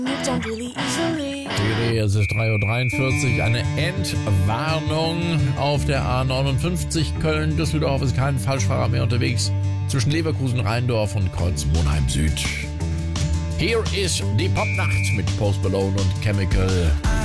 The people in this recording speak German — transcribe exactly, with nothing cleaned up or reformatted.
Es ist drei Uhr dreiundvierzig, eine Endwarnung auf der A neunundfünfzig Köln-Düsseldorf. Ist kein Falschfahrer mehr unterwegs zwischen Leverkusen, Rheindorf und Kreuz Monheim Süd. Hier ist die Popnacht mit Post Malone und Chemical.